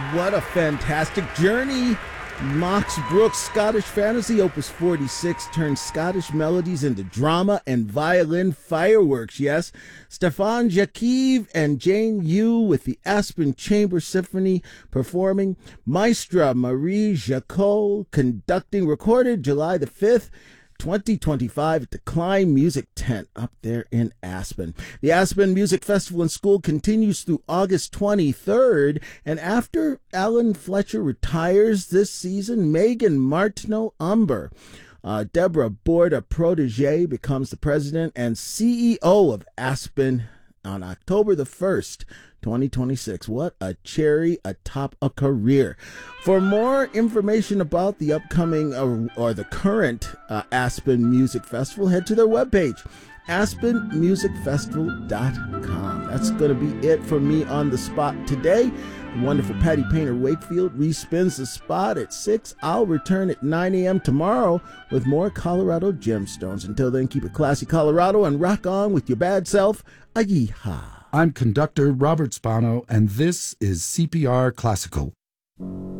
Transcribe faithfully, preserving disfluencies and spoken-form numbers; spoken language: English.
What a fantastic journey. Max Brooks' Scottish Fantasy Opus forty-six turns Scottish melodies into drama and violin fireworks, yes. Stefan Jakiv and Jane Yu with the Aspen Chamber Symphony performing. Maestra Marie Jacot conducting, recorded July the fifth. twenty twenty-five at the Klein Music Tent up there in Aspen. The Aspen Music Festival and School continues through August twenty-third, and after Alan Fletcher retires this season, Megan Martineau Umber, uh, Deborah Borda protege, becomes the president and C E O of Aspen on October the first, twenty twenty-six. What a cherry atop a career. For more information about the upcoming uh, or the current uh, Aspen Music Festival, head to their webpage, aspen music festival dot com. That's going to be it for me on the spot today. The wonderful Patty Painter Wakefield respins the spot at six. I'll return at nine a.m. tomorrow with more Colorado Gemstones. Until then, keep it classy, Colorado, and rock on with your bad self. A-yee-haw. I'm conductor Robert Spano, and this is C P R Classical.